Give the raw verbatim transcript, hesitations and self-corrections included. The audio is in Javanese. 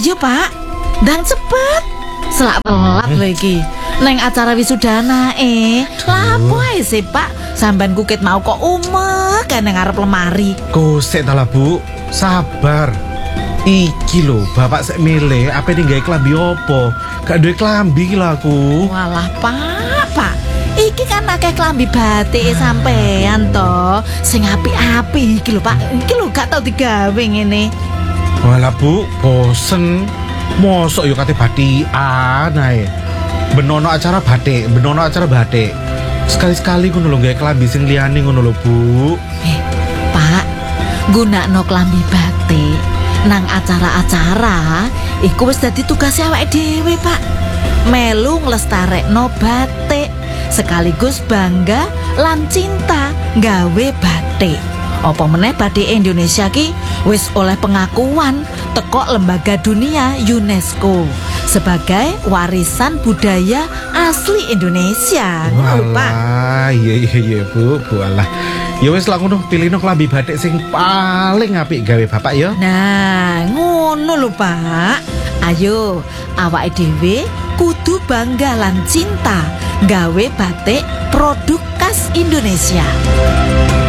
Iya, Pak. Ndang cepet. Selak telat lho iki. Neng acara wisudana eh. Lapo ae sih, Pak? Sampean kukit mau kok umek kan nang ngarep lemari. Kosek ta lah, Bu. Sabar. Iki lho, bapak sek milih apa ning gawe klambi opo? Gak duwe klambi iki lho aku. Walah, Pak, Pak. Iki kan akeh klambi batik sampean to. Sing apik-apik iki lho, Pak. Iki lho gak tau digawe ngene. Walah, Bu, bosen. Mosok yo kate batikan ae. Benono acara batik, benono acara batik. Sekali-sekali ngono lho gawe klambi sing liyane ngono lho, Bu. Eh, Pak, gunakno klambi batik nang acara-acara iku wis dadi tugas awake dhewe, Pak. Melu nglestarekno batik sekaligus bangga lan cinta gawe batik. Apa meneh batik Indonesia ki wis oleh pengakuan teko lembaga dunia UNESCO sebagai warisan budaya asli Indonesia. Ngono, Pak. Walah, iya iya iya, Bu, Bu alah. Ya wis lah ngono, pilihno klambi batik sing paling apik gawe bapak ya. Nah, ngono lho, Pak. Ayo, awake dhewe kudu bangga lan cinta gawe batik produk khas Indonesia.